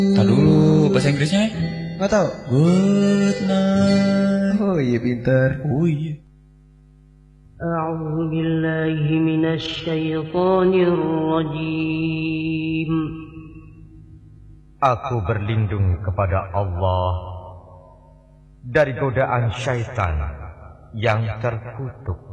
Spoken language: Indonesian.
Tahu dulu bahasa Inggrisnya? Nggak tahu. Good night. Oh iya pintar. Oh iya. أعوذ بالله من الشيطان الرجيم. Aku berlindung kepada Allah dari godaan syaitan yang terkutuk.